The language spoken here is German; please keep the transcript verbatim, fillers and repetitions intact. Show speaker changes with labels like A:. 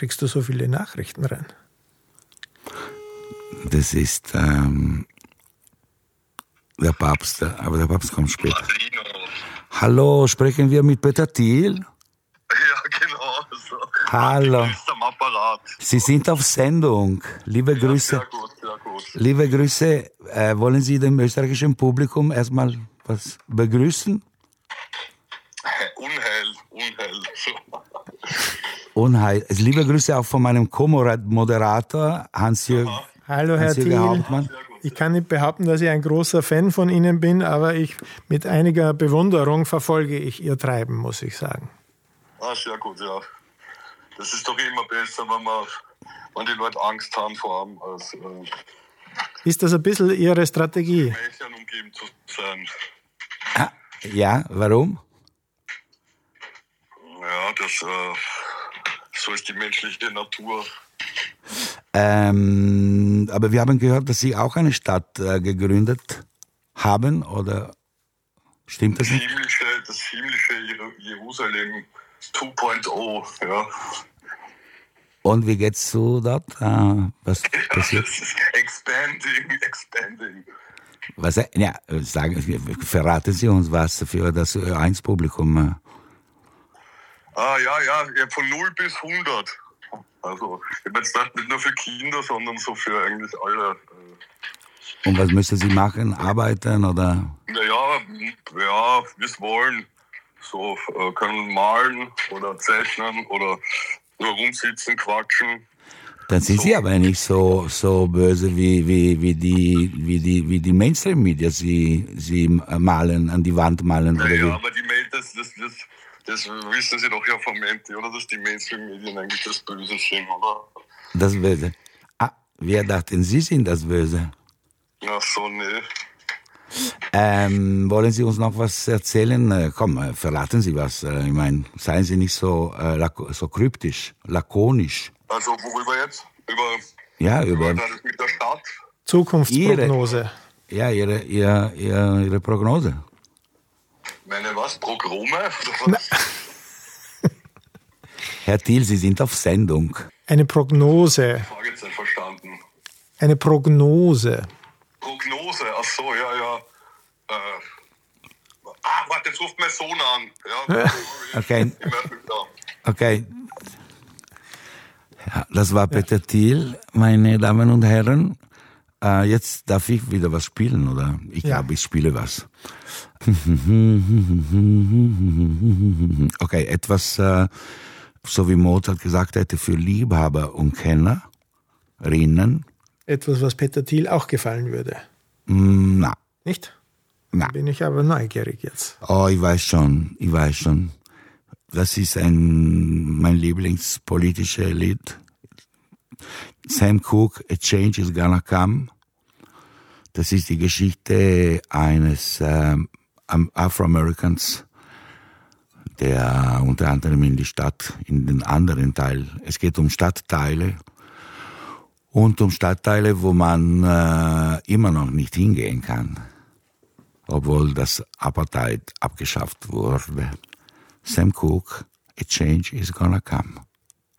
A: kriegst du so viele Nachrichten rein?
B: Das ist ähm, der Papst, aber der Papst kommt später. Hallo, sprechen wir mit Peter Thiel?
C: Ja, genau. So.
B: Hallo.
C: Am Apparat.
B: Sie sind auf Sendung. Liebe Grüße.
C: Ja, sehr gut, sehr gut.
B: Liebe Grüße. Äh, wollen Sie dem österreichischen Publikum erstmal was begrüßen?
C: Unheil, Unheil.
B: Unheil. Liebe Grüße auch von meinem Co-Moderator Hans-Jürgen.
A: Hallo Herr
B: Hans-Jürgen
A: Thiel.
B: Hauptmann.
A: Ich kann nicht behaupten, dass ich ein großer Fan von Ihnen bin, aber ich mit einiger Bewunderung verfolge ich Ihr Treiben, muss ich sagen.
C: Ah, sehr gut, ja. Das ist doch immer besser, wenn, man, wenn die Leute Angst haben vor einem, als äh,
A: Ist das ein bisschen Ihre Strategie?
C: Mädchen umgeben zu sein.
B: Ah, ja, warum?
C: Ja, das äh, so ist die menschliche Natur.
B: Ähm, aber wir haben gehört, dass Sie auch eine Stadt äh, gegründet haben, oder stimmt das nicht?
C: Himmlische, das himmlische Jerusalem zwei Punkt null, ja.
B: Und wie geht's so dort? Äh, was passiert?
C: Das ist expanding, expanding.
B: Was, ja, sagen, verraten Sie uns was für das Ö eins Publikum. Äh.
C: Ah, ja, ja, ja, von null bis hundert. Also, ich habe jetzt gedacht, nicht nur für Kinder, sondern so für eigentlich alle. Äh,
B: Und was müssen Sie machen? Arbeiten oder?
C: naja, ja, wie es wollen. So, äh, können malen oder zeichnen oder nur rumsitzen, quatschen.
B: Dann sind
C: So.
B: Sie aber nicht so, so böse wie, wie, wie die, wie die, wie die Mainstream-Media Sie, Sie malen, an die Wand malen. Oder
C: Naja,
B: wie?
C: aber die Mail, das, das, das, das wissen Sie doch ja vom Menti, oder? Dass die Mainstream-Medien eigentlich das Böse sind, oder?
B: Das Böse. Ah, wer dachten Sie sind das Böse?
C: Ach so, nee.
B: Ähm, wollen Sie uns noch was erzählen? Äh, komm, äh, verraten Sie was. Äh, ich meine, seien Sie nicht so, äh, lak- so kryptisch, lakonisch.
C: Also, worüber jetzt? Über,
B: Ja,
C: über
B: über
C: das mit der Stadt?
A: Zukunftsprognose.
B: ja, ihre, ihre, ihre, ihre Prognose.
C: Meine was? Progrome?
B: Herr Thiel, Sie sind auf Sendung.
A: Eine Prognose.
C: Fragezeichen verstanden.
A: Eine Prognose.
C: Prognose, ach so, ja, ja. Äh, ah, warte, jetzt ruft mein Sohn an. Ja,
B: Okay.
C: ich melde mich da.
B: Okay. Ja, das war Peter Thiel, meine Damen und Herren. Äh, jetzt darf ich wieder was spielen, oder? Ich
A: Ja.
B: glaube, ich spiele was. Okay, etwas, äh, so wie Mozart gesagt hätte, für Liebhaber und Kennerinnen.
A: Etwas, was Peter Thiel auch gefallen würde.
B: Mm, Na,
A: Nicht?
B: na.
A: Bin ich aber neugierig jetzt.
B: Oh, ich weiß schon, ich weiß schon. Das ist ein, mein Lieblingspolitisches Lied. Sam Cooke, A Change is Gonna Come. Das ist die Geschichte eines ähm, Afro-Americans, der unter anderem in die Stadt, in den anderen Teil, es geht um Stadtteile und um Stadtteile, wo man äh, immer noch nicht hingehen kann, obwohl das Apartheid abgeschafft wurde. Sam Cooke, A Change is Gonna Come.